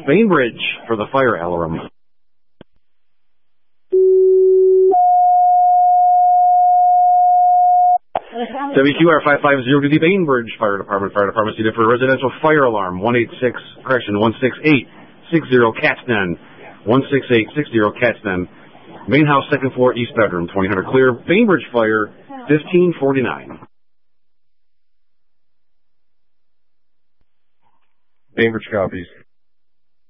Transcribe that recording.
Bainbridge for the fire alarm. WQR 550 to the Bainbridge Fire Department. Fire Department seated for residential fire alarm. 16860 Catsden. 16860 Catsden. Main house, second floor, east bedroom. 2000 clear. Bainbridge fire, 1549. Bainbridge copies.